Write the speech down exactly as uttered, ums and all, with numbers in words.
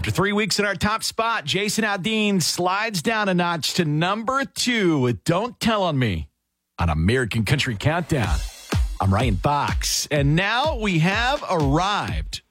After three weeks in our top spot, Jason Aldean slides down a notch to number two with Don't Tell on Me on American Country Countdown. I'm Ryan Fox, and now we have arrived